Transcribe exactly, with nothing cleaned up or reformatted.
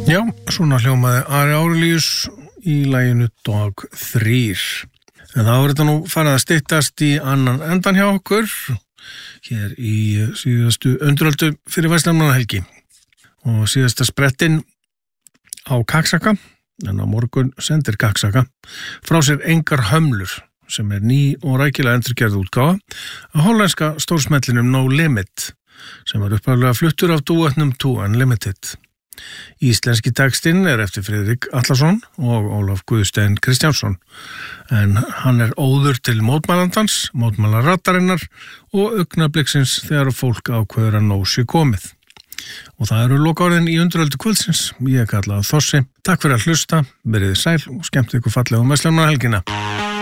Já, svona hljómaði Ari Árelíus í laginu Dag þrír. En þá er þetta nú farið að styttast í annan endan hjá okkur, hér í síðastu unduröldu fyrir Vestlumnahelgi. Og síðasta sprettinn á Kaksaka, en á morgun sendir Kaksaka frá sér Engar hömlur, sem er ný og rækilega endurgerð útgáfa af hollenska stórsmellinum No Limit, sem var upphaflega fluttur af dúetnum Two Unlimited. Íslenski textinn er eftir Friðrik Atlason og Ólaf Guðstein Kristjánsson, en hann er óður til mótmælandans, mótmælarattarinnar og augnabliksins þegar fólk ákveður að nóg sé komið. Og það eru lokaorðin í unduröldu kvöldsins. Ég kalla það Þossi. Takk fyrir að hlusta, verið sæl og skemmt ykkur fallega um Vestlumnahelgina.